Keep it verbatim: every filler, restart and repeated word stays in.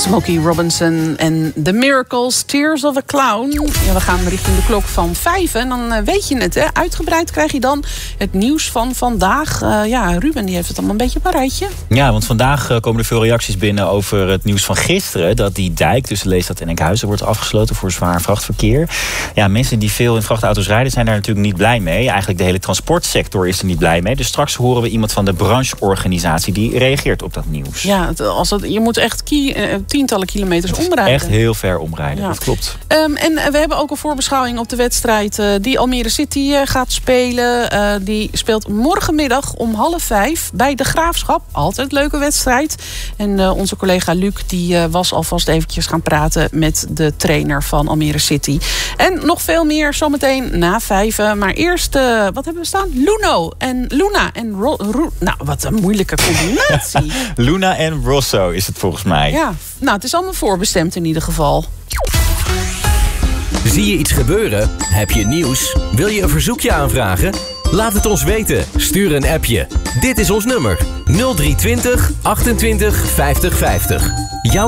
Smokey Robinson en The Miracles, Tears of a Clown. Ja, we gaan richting de klok van vijf en dan uh, weet je het, hè? Uitgebreid krijg je dan het nieuws van vandaag. Uh, ja, Ruben die heeft het allemaal een beetje op een rijtje. Ja, want vandaag uh, komen er veel reacties binnen over het nieuws van gisteren. Dat die dijk tussen Leestad en Enkhuizen wordt afgesloten voor zwaar vrachtverkeer. Ja, mensen die veel in vrachtauto's rijden zijn daar natuurlijk niet blij mee. Eigenlijk de hele transportsector is er niet blij mee. Dus straks horen we iemand van de brancheorganisatie die reageert op dat nieuws. Ja, als dat, je moet echt kie, uh, tientallen kilometers omrijden. Echt heel ver omrijden, ja. Dat klopt. Um, en we hebben ook een voorbeschouwing op de wedstrijd uh, die Almere City uh, gaat spelen. Uh, die speelt morgenmiddag om half vijf bij de Graafschap. Altijd een leuke wedstrijd. En uh, onze collega Luc die uh, was alvast eventjes gaan praten met de trainer van Almere City. En nog veel meer zometeen na vijven. Maar eerst, uh, wat hebben we staan? Luno en Luna en Ro, Ro, nou, wat een moeilijke combinatie. Luna en Rosso is het volgens mij. Ja, nou, het is allemaal voorbestemd in ieder geval. Zie je iets gebeuren? Heb je nieuws? Wil je een verzoekje aanvragen? Laat het ons weten. Stuur een appje. Dit is ons nummer nul drie twintig achtentwintig vijftig vijftig. Jouw